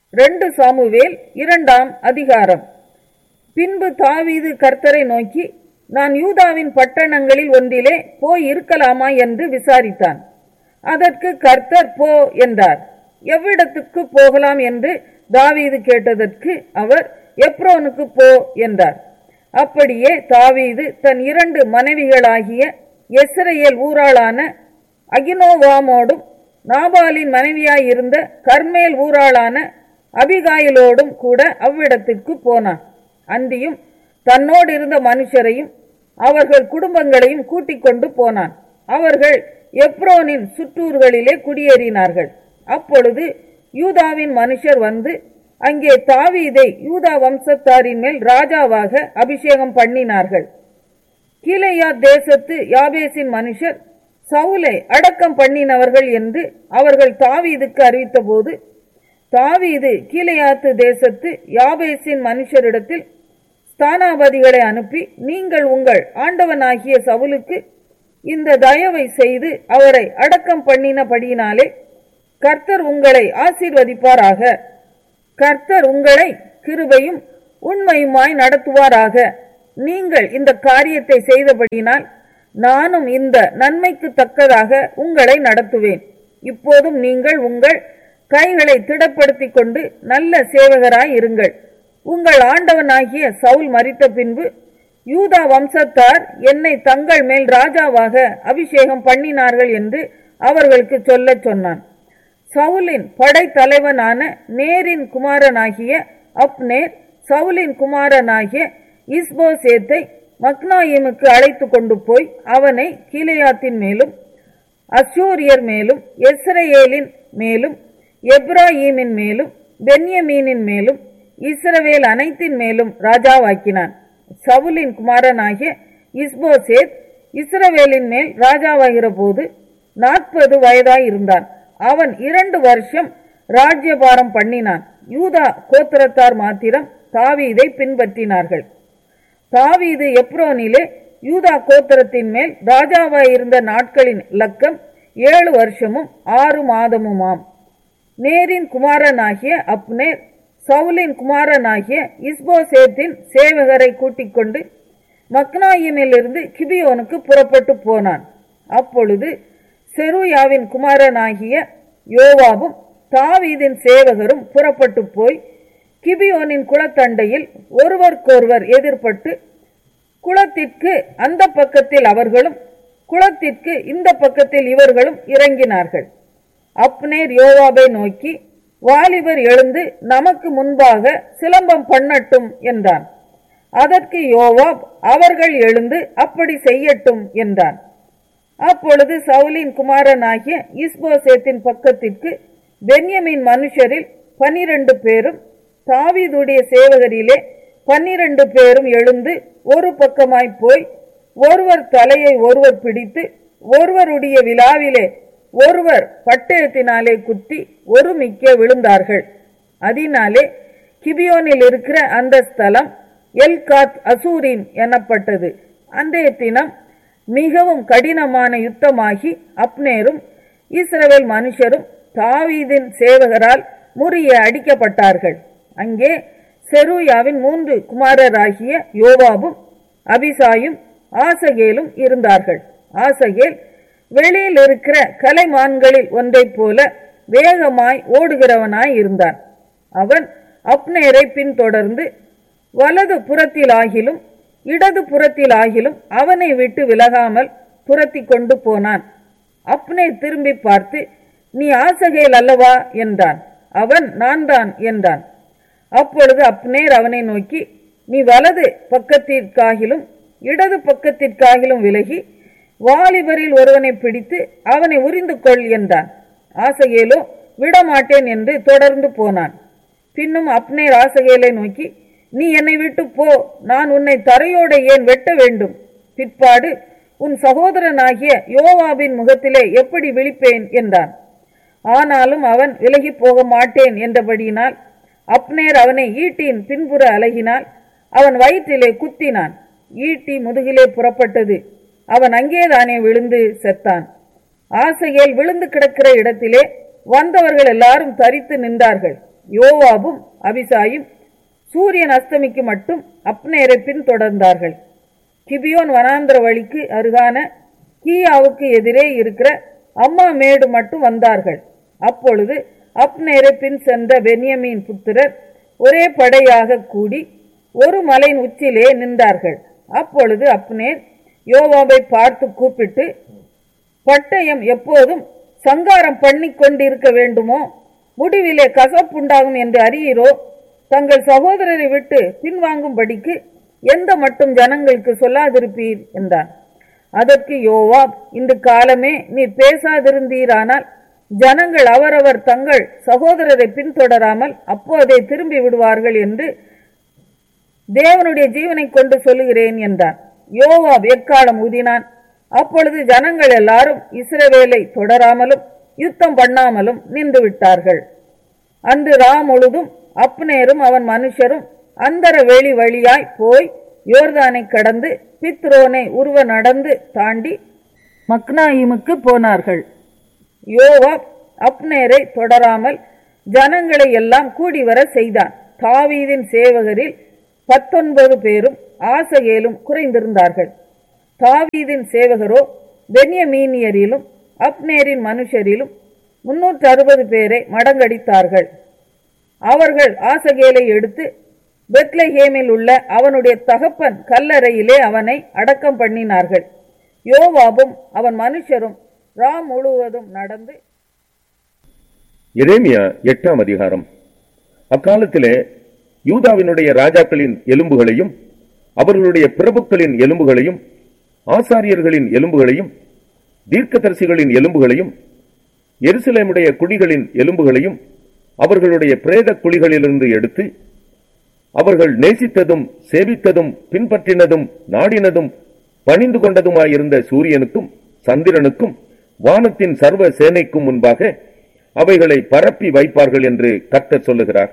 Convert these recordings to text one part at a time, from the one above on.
2 Samuel 2ஆம் அதிகாரம். பின்பு தாவீது கர்த்தரை நோக்கி, நான் யூதாவின் பட்டணங்களில் ஒன்றிலே போய் இருக்கலாமா என்று விசாரித்தான். அதற்கு கர்த்தர் போ என்றார். எவ்விடத்துக்கு போகலாம் என்று தாவீது கேட்டதற்கு அவர் எப்ரோனுக்கு போ என்றார். அப்படியே தாவீது தன் 2 மனைவிகளாகிய யெஸ்ரயேல் ஊராளான அகினோவாமோடும் நாபாலின் மனைவியாயிருந்த கர்மேல் ஊராளான அபிகாயிலோடும் கூட அவ்விடத்திற்கு போனான். அன்றியும் தன்னோடு இருந்த மனுஷரையும் அவர்கள் குடும்பங்களையும் கூட்டிக் கொண்டு போனான். அவர்கள் எப்ரோனின் சுற்றூர்களிலே குடியேறினார்கள். அப்பொழுது யூதாவின் மனுஷர் வந்து அங்கே தாவீதை யூதா வம்சத்தாரின் மேல் ராஜாவாக அபிஷேகம் பண்ணினார்கள். கீலேயாத் தேசத்து யாபேசின் மனுஷர் சவுலை அடக்கம் பண்ணினவர்கள் என்று அவர்கள் தாவீதுக்கு அறிவித்த போது, தாவீது கீலேயாத்து தேசத்து யாபேசின் மனுஷரிடத்தில் ஸ்தானாபதிகளை அனுப்பி, நீங்கள் உங்கள் ஆண்டவனாகிய சவுலுக்கு இந்த தயவை செய்து அவரை அடக்கம் பண்ணினபடியினாலே கர்த்தர் உங்களை ஆசீர்வதிப்பாராக. கர்த்தர் உங்களை கிருபையும் உண்மையுமாய் நடத்துவாராக. நீங்கள் இந்த காரியத்தை செய்தபடியினால் நானும் இந்த நன்மைக்கு தக்கதாக உங்களை நடத்துவேன். இப்போதும் நீங்கள் உங்கள் கைகளை திடப்படுத்திக் கொண்டு நல்ல சேவகராய் இருங்கள். உங்கள் ஆண்டவனாகிய சவுல் மரித்த பின்பு யூதா வம்சத்தார் என்னை தங்கள் மேல் ராஜாவாக அபிஷேகம் பண்ணினார்கள் என்று அவர்களுக்கு சொல்லச் சொன்னான். சவுலின் படைத்தலைவனான நேரின் குமாரனாகிய அப்னேர் சவுலின் குமாரனாகிய இஸ்போசேத்தை மக்னாயிமுக்கு அழைத்து கொண்டு போய் அவனை கீலேயாத்தின் மேலும் அஷூரியர் மேலும் இஸ்ரவேலின் மேலும் எப்ராயீமின் மேலும் பென்யமீனின் மேலும் இஸ்ரவேல் அனைத்தின் மேலும் ராஜாவாக்கினான். சவுலின் குமாரனாகிய இஸ்போசேத் இஸ்ரவேலின் மேல் ராஜாவாகிற போது 40 வயதாய் இருந்தான். அவன் 2 வருஷம் ராஜ்யபாரம் பண்ணினான். யூதா கோத்திரத்தார் மாத்திரம் தாவீதை பின்பற்றினார்கள். தாவீது எப்ரோனிலே யூதா கோத்திரத்தின் மேல் ராஜாவாயிருந்த நாட்களின் லக்கம் 7 வருஷமும் 6 மாதமுமாம். நேரின் குமாரனாகிய அப்னேர் சவுலின் குமாரனாகிய இஸ்போசேத்தின் சேவகரை கூட்டிக் கொண்டு மக்னாயிமிலிருந்து கிபியோனுக்கு புறப்பட்டு போனான். அப்பொழுது செருயாவின் குமாரனாகிய யோவாபும் தாவீதின் சேவகரும் புறப்பட்டு போய் கிபியோனின் குளத்தண்டையில் ஒருவருக்கொருவர் எதிர்பட்டு குளத்திற்கு அந்த பக்கத்தில் அவர்களும் குளத்திற்கு இந்த பக்கத்தில் இவர்களும் இறங்கினார்கள். அப்னேர் யோவாபை நோக்கி, வாலிபர் எழுந்து நமக்கு முன்பாக சிலம்பம் பண்ணட்டும் என்றான். அதற்கு யோவாப், அவர்கள் எழுந்து அப்படி செய்யட்டும் என்றான். அப்பொழுது சவுலின் குமாரனாகிய இஸ்போசேத்தின் பக்கத்திற்கு பென்யமீன் மனுஷரில் 12 பேரும் தாவீதுடைய சேவகரிலே 12 பேரும் எழுந்து ஒரு பக்கமாய் போய் ஒருவர் தலையை ஒருவர் பிடித்து ஒருவருடைய விலாவிலே ஒருவர் பட்டயத்தினாலே குத்தி ஒருமிக்க விழுந்தார்கள். அதனாலே கிபியோனில் இருக்கிற அந்த ஸ்தலம் எல்காத் அசூரிம் எனப்பட்டது. அன்றைய தினம் மிகவும் கடினமான யுத்தமாகி அப்னேரும் இஸ்ரவேல் மனுஷரும் தாவீதின் சேவகரால் முறிய அடிக்கப்பட்டார்கள். அங்கே செருயாவின் 3 குமாரராகிய யோவாபும் அபிசாயும் ஆசகேலும் இருந்தார்கள். ஆசகேல் வெளியில் இருக்கிற கலைமான்களில் ஒன்றை போல வேகமாய் ஓடுகிறவனாய் இருந்தான். அவன் அப்னேரை பின்தொடர்ந்து வலது புறத்திலாகிலும் இடது புறத்திலாகிலும் அவனை விட்டு விலகாமல் துரத்தி கொண்டு போனான். அப்னேர் திரும்பி பார்த்து, நீ ஆசகேல் அல்லவா என்றான். அவன், நான் தான் என்றான். அப்பொழுது அப்னேர் அவனை நோக்கி, நீ வலது பக்கத்திற்காகிலும் இடது பக்கத்திற்காகிலும் விலகி வாலிபரில் ஒருவனை பிடித்து அவனை உரிந்து கொள் என்றான். ஆசகேலோ விடமாட்டேன் என்று தொடர்ந்து போனான். பின்னும் அப்னேர் ஆசகேலை நோக்கி, நீ என்னை விட்டு போ, நான் உன்னை தரையோடு ஏன் வெட்ட வேண்டும்? பிற்பாடு உன் சகோதரனாகிய யோவாபின் முகத்திலே எப்படி விழிப்பேன் என்றான். ஆனாலும் அவன் விலகி போக மாட்டேன் என்றபடியினால் அப்னேர் அவனை ஈட்டியின் பின்புற அலகினால் அவன் வயிற்றிலே குத்தினான். ஈட்டி முதுகிலே புறப்பட்டது. அவன் அங்கேதானே விழுந்து செத்தான். ஆசகேல் விழுந்து கிடக்கிற இடத்திலே வந்தவர்கள் எல்லாரும் தரித்து நின்றார்கள். யோவாபும் அபிசாயும் சூரியன் அஸ்தமிக்கு மட்டும் அப்னேரை பின்தொடர்ந்தார்கள். கிபியோன் வனாந்திர வழிக்கு அருகான கீயாவுக்கு எதிரே இருக்கிற அம்மா மேடு மட்டும் வந்தார்கள். அப்பொழுது அப்னேரை பின் சென்ற பென்யமீன் புத்திரர் ஒரே படையாக கூடி ஒரு மலையின் உச்சிலே நின்றார்கள். அப்பொழுது அப்னேர் யோவாபை பார்த்து கூப்பிட்டு, பட்டயம் எப்போதும் சங்காரம் பண்ணி கொண்டிருக்க வேண்டுமோ? முடிவிலே கசப்புண்டாகும் என்று அறியீரோ? தங்கள் சகோதரரை விட்டு பின்வாங்கும்படிக்கு எந்த மட்டும் ஜனங்களுக்கு சொல்லாதிருப்பீர் என்றான். அதற்கு யோவாப், இன்று காலமே நீர் பேசாதிருந்தீரானால் ஜனங்கள் அவரவர் தங்கள் சகோதரரை பின்தொடராமல் அப்போதே திரும்பி விடுவார்கள் என்று தேவனுடைய ஜீவனை கொண்டு சொல்லுகிறேன் என்றான். யோவாப் எக்காலம் ஊதினான். அப்பொழுது ஜனங்கள் எல்லாரும் இஸ்ரவேலை தொடராமலும் யுத்தம் பண்ணாமலும் நின்று விட்டார்கள். அன்று ரா முழுதும் அப்னேரும் அவன் மனுஷரும் அந்தர வெளி வழியாய் போய் யோர்தானை கடந்து பித்ரோனை உருவ நடந்து தாண்டி மக்னாயிமுக்கு போனார்கள். யோவாப் அப்னேரை தொடராமல் ஜனங்களை எல்லாம் கூடிவர செய்தான். தாவீதின் சேவகரில் 19 பேரும் ஆசகேலும் குறைந்திருந்தார்கள். தாவீதின் சேவகரோ பென்யமீனியரிலும் அப்னேரின் மனுஷரிலும் 360 பேரை மடங்கடித்தார்கள். அவர்கள் ஆசகேலை எடுத்து பெத்லஹேமில் உள்ள அவனுடைய தகப்பன் கல்லறையிலே அவனை அடக்கம் பண்ணினார்கள். யோவாபும் அவன் மனுஷரும் ரா முழுவதும் நடந்து. எரேமியா 8ஆம் அதிகாரம். அக்காலத்திலே யூதாவினுடைய ராஜாக்களின் எலும்புகளையும் அவர்களுடைய பிரபுக்களின் எலும்புகளையும் ஆசாரியர்களின் எலும்புகளையும் தீர்க்கதரிசிகளின் எலும்புகளையும் எருசலேமுடைய குடிகளின் எலும்புகளையும் அவர்களுடைய பிரேத குழிகளிலிருந்து எடுத்து அவர்கள் நேசித்ததும் சேவித்ததும் பின்பற்றினதும் நாடினதும் பணிந்து கொண்டதுமாயிருந்த சூரியனுக்கும் சந்திரனுக்கும் வானத்தின் சர்வ சேனைக்கும் முன்பாக அவைகளை பரப்பி வைப்பார்கள் என்று கர்த்தர் சொல்லுகிறார்.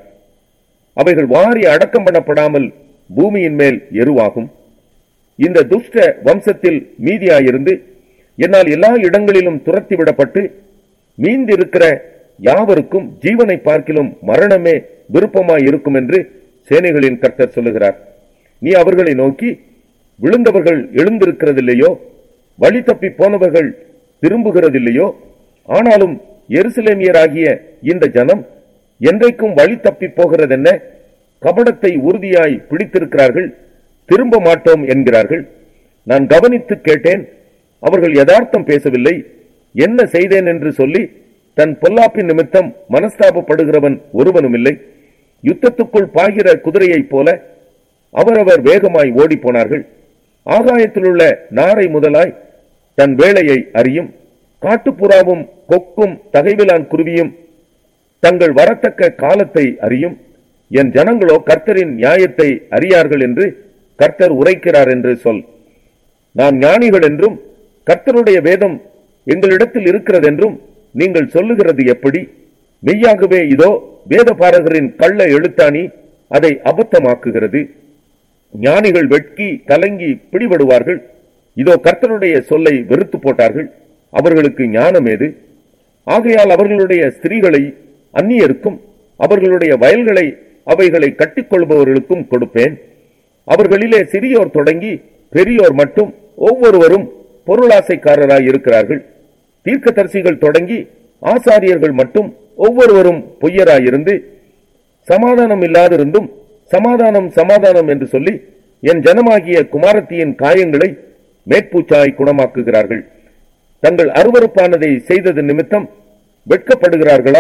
அவைகள் வாரி அடக்கம் பண்ணப்படாமல் பூமியின் மேல் எருவாகும். இந்த துஷ்ட வம்சத்தில் மீதியாயிருந்து என்னால் எல்லா இடங்களிலும் துரத்திவிடப்பட்டு மீந்திருக்கிற யாவருக்கும் ஜீவனை பார்க்கிலும் மரணமே விருப்பமாய் இருக்கும் என்று சேனைகளின் கர்த்தர் சொல்லுகிறார். நீ அவர்களை நோக்கி, விழுந்தவர்கள் எழுந்திருக்கிறதில்லையோ, வழி தப்பி போனவர்கள் திரும்புகிறதில்லையோ? ஆனாலும் எருசலேமியராகிய இந்த ஜனம் என்றைக்கும் வழி தப்பி போகிறதென்ன? கபடத்தை உறுதியாய் பிடித்திருக்கிறார்கள், திரும்ப மாட்டோம் என்கிறார்கள். நான் கவனித்து கேட்டேன், அவர்கள் யதார்த்தம் பேசவில்லை. என்ன செய்தேன் என்று சொல்லி தன் பொல்லாப்பின் நிமித்தம் மனஸ்தாபப்படுகிறவன் ஒருவனுமில்லை. யுத்தத்துக்குள் பாய்கிற குதிரையைப் போல அவரவர் வேகமாய் ஓடி போனார்கள். ஆகாயத்திலுள்ள நாரை முதலாய் தன் வேளையை அறியும். காட்டுப்புறாவும் கொக்கும் தகைவிலான் குருவியும் தங்கள் வரத்தக்க காலத்தை அறியும். என் ஜனங்களோ கர்த்தரின் நியாயத்தை அறியார்கள் என்று கர்த்தர் உரைக்கிறார் என்று சொல். நான் ஞானிகள் என்றும் கர்த்தருடைய வேதம் எங்களிடத்தில் இருக்கிறதென்றும் நீங்கள் சொல்லுகிறது எப்படி? மெய்யாகவே இதோ வேதபாரகரின் கள்ள எழுத்தாணி அதை அபத்தமாக்குகிறது. ஞானிகள் வெட்கி கலங்கி பிடிபடுவார்கள். இதோ கர்த்தருடைய சொல்லை வெறுத்து போட்டார்கள். அவர்களுக்கு ஞானம் ஏது? ஆகையால் அவர்களுடைய ஸ்திரீகளை அந்நியருக்கும் அவர்களுடைய வயல்களை அவைகளை கட்டிக்கொள்பவர்களுக்கும் கொடுப்பேன். அவர்களிலே சிறியோர் தொடங்கி பெரியோர் மட்டும் ஒவ்வொருவரும் பொருளாசைக்காரராய் இருக்கிறார்கள். தீர்க்கதரிசிகள் தொடங்கி ஆசாரியர்கள் மட்டும் ஒவ்வொருவரும் பொய்யராயிருந்து சமாதானம் இல்லாதிருந்தும் சமாதானம் சமாதானம் என்று சொல்லி என் ஜனமாகிய குமாரத்தியின் காயங்களை மேற்பூச்சாய் குணமாக்குகிறார்கள். தங்கள் அருவருப்பானதை செய்தது நிமித்தம் வெட்கப்படுகிறார்களா?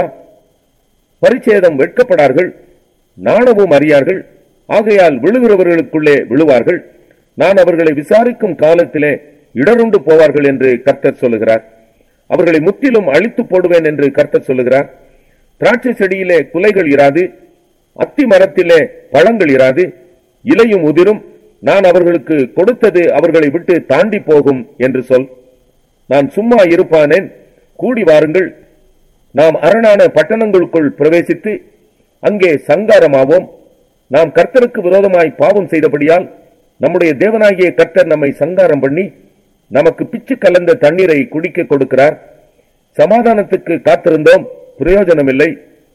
பரிச்சேதம் வெட்கப்படார்கள், நாணவும் அறியார்கள். ஆகையால் விழுகிறவர்களுக்குள்ளே விழுவார்கள். நான் அவர்களை விசாரிக்கும் காலத்திலே இடருண்டு போவார்கள் என்று கர்த்தர் சொல்லுகிறார். அவர்களை முற்றிலும் அழித்து போடுவேன் என்று கர்த்தர் சொல்லுகிறார். திராட்சை செடியிலே குலைகள் இராது, அத்தி மரத்திலே பழங்கள் இராது, இலையும் உதிரும். நான் அவர்களுக்கு கொடுத்தது அவர்களை விட்டு தாண்டி போகும் என்று சொல். நான் சும்மா இருப்பானேன்? கூடி வாருங்கள், நாம் அரணான பட்டணங்களுக்குள் பிரவேசித்து அங்கே சங்காரமாவோம். நாம் கர்த்தருக்கு விரோதமாய் பாவம் செய்தபடியால் நம்முடைய தேவனாகிய கர்த்தர் நம்மை சங்காரம் பண்ணி நமக்கு பிச்சு கலந்த தண்ணீரை குடிக்க கொடுக்கிறார். சமாதானத்துக்கு காத்திருந்தோம், பிரயோஜனமில்லை.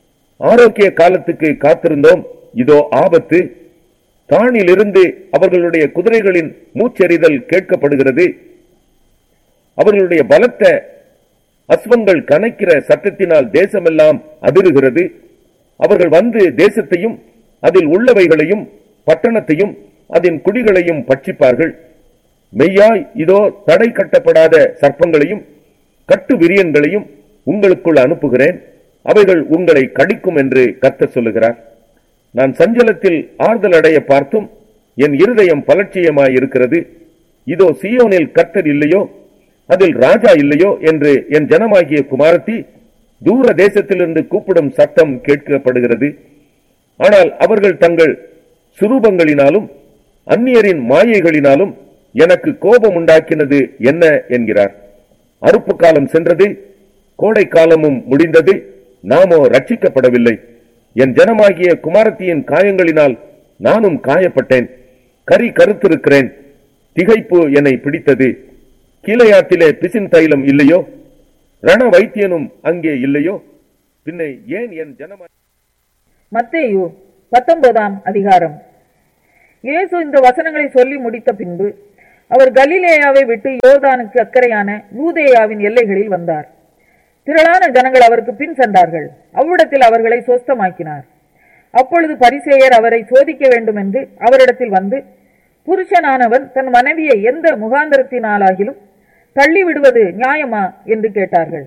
ஆரோக்கிய காலத்துக்கு காத்திருந்தோம், இதோ ஆபத்து. தானிலிருந்து அவர்களுடைய குதிரைகளின் மூச்செறிதல் கேட்கப்படுகிறது. அவர்களுடைய பலத்த அஸ்வங்கள் கனைக்கிற சத்தத்தினால் தேசமெல்லாம் அதிருகிறது. அவர்கள் வந்து தேசத்தையும் அதில் உள்ளவைகளையும் பட்டணத்தையும் அதன் குடிகளையும் பட்சிப்பார்கள். மெய்யாய் இதோ தடை கட்டப்படாத சர்ப்பங்களையும் கட்டு விரியன்களையும் உங்களுக்குள் அனுப்புகிறேன், அவைகள் உங்களை கடிக்கும் என்று கர்த்தர் சொல்லுகிறார். நான் சஞ்சலத்தில் ஆறுதல் அடைய பார்த்தும் என் இருதயம் பலட்சியமாயிருக்கிறது. இதோ சீயோனில் கர்த்தர் இல்லையோ, அதில் ராஜா இல்லையோ என்று என் ஜனமாகிய குமாரத்தி தூர தேசத்திலிருந்து கூப்பிடும் சத்தம் கேட்கப்படுகிறது. ஆனால் அவர்கள் தங்கள் சுரூபங்களினாலும் அந்நியரின் மாயைகளினாலும் எனக்கு கோபம் உண்டாக்கினது என்ன என்கிறார். அறுப்பு காலம் சென்றது, கோடை காலமும் முடிந்தது, நாமோ ரட்சிக்கப்படவில்லை. என் ஜனமாகிய குமாரத்தியின் காயங்களினால் நானும் காயப்பட்டேன், கரி கருத்திருக்கிறேன், திகைப்பு என்னை பிடித்தது. கீழையாத்திலே பிசின் தைலம் இல்லையோ, ரண வைத்தியனும் அங்கே இல்லையோ, பின்னை ஏன் என் ஜனமா. மத்தேயு 19 அதிகாரம். இயேசு இந்த வசனங்களை சொல்லி முடித்த பின்பு அவர் கலிலேயாவை விட்டு யோர்தானுக்கு அக்கறையான யூதேயாவின் எல்லைகளில் வந்தார். திரளான ஜனங்கள் அவருக்கு பின் சென்றார்கள். அவ்விடத்தில் அவர்களை சொஸ்தமாக்கினார். அப்பொழுது பரிசேயர் அவரை சோதிக்க வேண்டும் என்று அவரிடத்தில் வந்து, புருஷனானவன் தன் மனைவியை எந்த முகாந்தரத்தினாலாகிலும் தள்ளிவிடுவது நியாயமா என்று கேட்டார்கள்.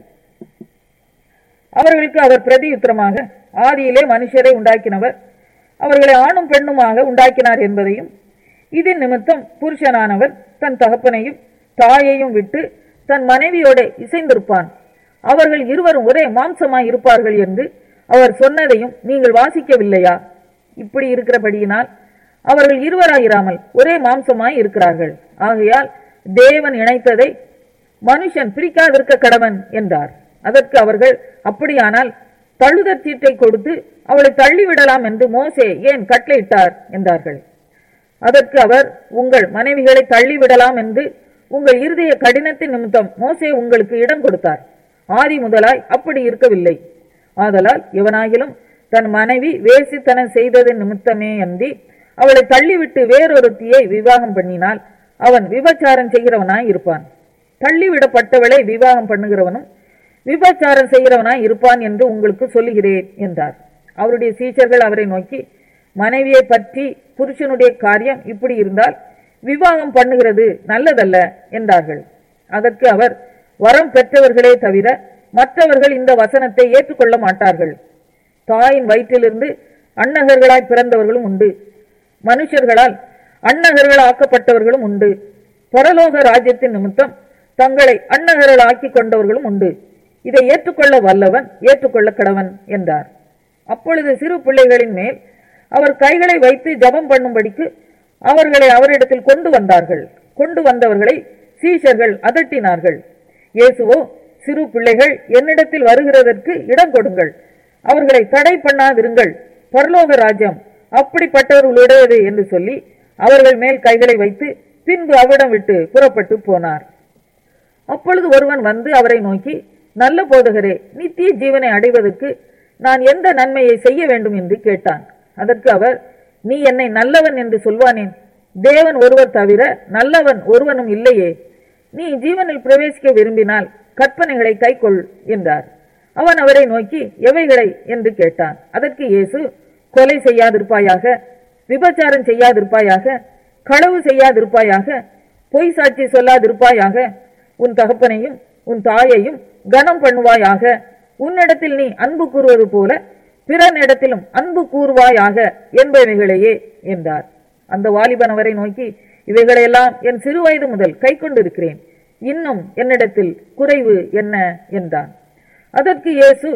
அவர்களுக்கு அவர் பிரதியுத்தரமாக, ஆதியிலே மனுஷரை உண்டாக்கினவர் அவர்களை ஆணும் பெண்ணுமாக உண்டாக்கினார் என்பதையும், இதன் நிமித்தம் புருஷனானவன் தன் தகப்பனையும் தாயையும் விட்டு தன் மனைவியோடு இசைந்திருப்பான், அவர்கள் இருவரும் ஒரே மாம்சமாய் இருப்பார்கள் என்று அவர் சொன்னதையும் நீங்கள் வாசிக்கவில்லையா? இப்படி இருக்கிறபடியினால் அவர்கள் இருவராயிராமல் ஒரே மாம்சமாய் இருக்கிறார்கள். ஆகையால் தேவன் இணைத்ததை மனுஷன் பிரிக்காதிருக்க கடவன் என்றார். அதற்கு அவர்கள், அப்படியானால் தள்ளுதற் சீட்டை கொடுத்து அவளை தள்ளிவிடலாம் என்று மோசே ஏன் கட்டளையிட்டார் என்றார்கள். அதற்கு அவர், உங்கள் மனைவிகளை தள்ளிவிடலாம் என்று உங்கள் இருதய கடினத்தின் நிமித்தம் மோசே உங்களுக்கு இடம் கொடுத்தார். ஆதி முதலாய் அப்படி இருக்கவில்லை. ஆதலால் எவனாகிலும் தன் மனைவி வேசித்தனம் செய்ததன் நிமித்தமே அன்றி அவளை தள்ளிவிட்டு வேறொருத்தியை விவாகம் பண்ணினால் அவன் விபச்சாரம் செய்கிறவனாய் இருப்பான். தள்ளிவிடப்பட்டவளை விவாகம் பண்ணுகிறவனும் விபச்சாரம் செய்கிறவனாய் இருப்பான் என்று உங்களுக்கு சொல்லுகிறேன் என்றார். அவருடைய சீஷர்கள் அவரை நோக்கி, மனைவியை பற்றி புருஷனுடைய காரியம் இப்படி இருந்தால் விவாகம் பண்ணுகிறது நல்லதல்ல என்றார்கள். அதற்கு அவர், வரம் பெற்றவர்களே தவிர மற்றவர்கள் இந்த வசனத்தை ஏற்றுக்கொள்ள மாட்டார்கள். தாயின் வயிற்றிலிருந்து அன்னகர்களாய் பிறந்தவர்களும் உண்டு, மனுஷர்களால் அன்னகர்கள் ஆக்கப்பட்டவர்களும் உண்டு, பரலோக ராஜ்யத்தின் நிமித்தம் தங்களை அன்னகர்கள் ஆக்கி கொண்டவர்களும் உண்டு. இதை ஏற்றுக்கொள்ள வல்லவன் ஏற்றுக்கொள்ள கடவன் என்றார். அப்பொழுது சிறு பிள்ளைகளின் மேல் அவர் கைகளை வைத்து ஜபம் பண்ணும்படிக்கு அவர்களை அவரிடத்தில் கொண்டு வந்தார்கள். கொண்டு வந்தவர்களை சீஷர்கள் அதட்டினார்கள். இயேசுவோ, சிறு பிள்ளைகள் என்னிடத்தில் வருகிறதற்கு இடம் கொடுங்கள், அவர்களை தடை பண்ணாதிருங்கள், பரலோக ராஜ்யம் அப்படிப்பட்டவர்களுடையது என்று சொல்லி அவர்கள் மேல் கைகளை வைத்து பின்பு அவ்விடம் விட்டு புறப்பட்டு போனார். அப்பொழுது ஒருவன் வந்து அவரை நோக்கி, நல்ல போதகரே, நித்திய ஜீவனை அடைவதற்கு நான் எந்த நன்மையை செய்ய வேண்டும் என்று கேட்டான். அதற்கு அவர், நீ என்னை நல்லவன் என்று சொல்வானேன்? தேவன் ஒருவர் தவிர நல்லவன் ஒருவனும் இல்லையே. நீ ஜீவனில் பிரவேசிக்க விரும்பினால் கற்பனைகளை கைக்கொள் என்றார். அவன் அவரை நோக்கி, எவைகளை என்று கேட்டான். அதற்கு இயேசு, கொலை செய்யாதிருப்பாயாக, விபச்சாரம் செய்யாதிருப்பாயாக, களவு செய்யாதிருப்பாயாக, பொய் சாட்சி சொல்லாதிருப்பாயாக, உன் தகப்பனையும் உன் தாயையும் கனம் பண்ணுவாயாக, உன்னிடத்தில் நீ அன்பு கூறுவது போல பிறனிடத்திலும் அன்பு கூறுவாயாக என்பவைகளையே என்றார். அந்த வாலிபன் அவரை நோக்கி, இவைகளையெல்லாம் என் சிறு வயது முதல் கை கொண்டிருக்கிறேன், இன்னும் என்னிடத்தில் குறைவு என்ன என்றான். அதற்கு இயேசு,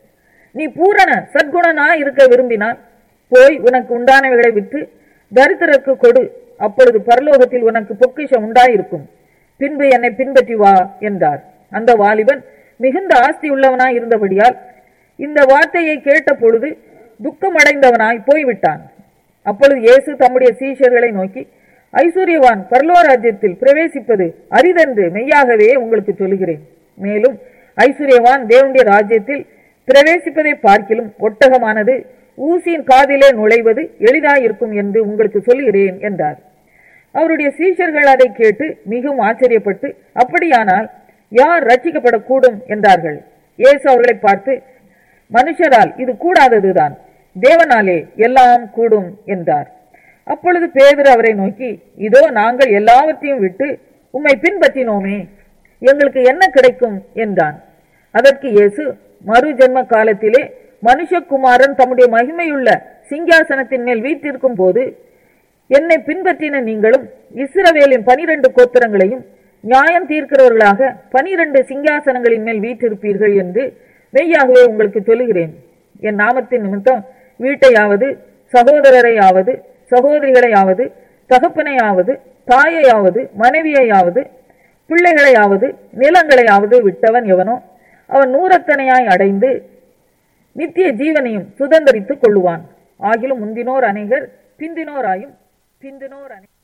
நீ பூரண சத்குணனாய் இருக்க விரும்பினால் போய் உனக்கு உண்டானவைகளை விற்று தரித்திரருக்கு கொடு, அப்பொழுது பரலோகத்தில் உனக்கு பொக்கிஷம் உண்டாயிருக்கும், பின்பு என்னை பின்பற்றி வா என்றார். அந்த வாலிபன் மிகுந்த ஆஸ்தி உள்ளவனாய் இருந்தபடியால் இந்த வார்த்தையை கேட்ட பொழுது துக்கமடைந்தவனாய் போய்விட்டான். அப்பொழுது இயேசு தம்முடைய சீஷர்களை நோக்கி, ஐஸ்வர்யவான் பரலோக ராஜ்யத்தில் பிரவேசிப்பது அரிதென்று மெய்யாகவே உங்களுக்கு சொல்லுகிறேன். மேலும் ஐஸ்வர்யவான் தேவனுடைய ராஜ்யத்தில் பிரவேசிப்பதை பார்க்கிலும் ஒட்டகமானது ஊசியின் காதிலே நுழைவது எளிதாயிருக்கும் என்று உங்களுக்கு சொல்லுகிறேன் என்றார். அவருடைய சீஷர்கள் அதை கேட்டு மிகவும் ஆச்சரியப்பட்டு, அப்படியானால் யார் ரட்சிக்கப்படக்கூடும் என்றார்கள். இயேசு அவர்களை பார்த்து, மனுஷரால் இது கூடாததுதான், தேவனாலே எல்லாம் கூடும் என்றார். அப்பொழுது பேதுரு அவரை நோக்கி, இதோ நாங்கள் எல்லாவற்றையும் விட்டு உம்மை பின்பற்றினோமே, எங்களுக்கு என்ன கிடைக்கும் என்றான். அதற்கு இயேசு, மறு ஜென்ம காலத்திலே மனுஷகுமாரன் தம்முடைய மகிமையுள்ள சிங்காசனத்தின் மேல் வீற்றிருக்கும் போது என்னை பின்பற்றின நீங்களும் இஸ்ரவேலின் 12 கோத்திரங்களையும் நியாயம் தீர்க்கிறவர்களாக 12 சிங்காசனங்களின் மேல் வீற்றிருப்பீர்கள் என்று மெய்யாகவே உங்களுக்கு சொல்லுகிறேன். என் நாமத்தின் நிமித்தம் வீட்டையாவது சகோதரரையாவது சகோதரிகளையாவது தகப்பனையாவது தாயையாவது மனைவியையாவது பிள்ளைகளையாவது நிலங்களையாவது விட்டவன் எவனோ அவன் 100 அடைந்து நித்திய ஜீவனையும் சுதந்தரித்துக் கொள்ளுவான். ஆகிலும் முந்தினோர் அநேகர், பிந்தினோராயும் பிந்தினோர் அநேகர்.